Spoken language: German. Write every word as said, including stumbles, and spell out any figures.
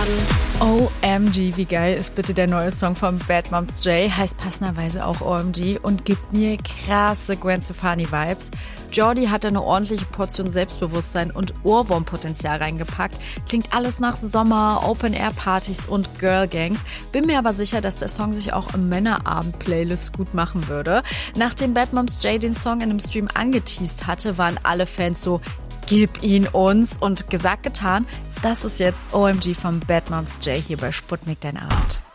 O M G, wie geil ist bitte der neue Song von Bad Moms J, heißt passenderweise auch O M G und gibt mir krasse Gwen Stefani-Vibes. Jordi hat eine ordentliche Portion Selbstbewusstsein und Ohrwurmpotenzial reingepackt. Klingt alles nach Sommer, Open-Air-Partys und Girl-Gangs. Bin mir aber sicher, dass der Song sich auch im Männerabend-Playlist gut machen würde. Nachdem Bad Moms J den Song in einem Stream angeteased hatte, waren alle Fans so, gib ihn uns. Und gesagt, getan, das ist jetzt O M G von Bad Moms J hier bei Sputnik, dein Abend.